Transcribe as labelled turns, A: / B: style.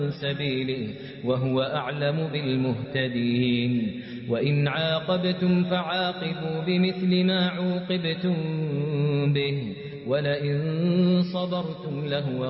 A: سبيله وهو أعلم بالمهتدين وإن عاقبتم فعاقبوا بمثل ما عوقبتم به ولئن صبرتم لهو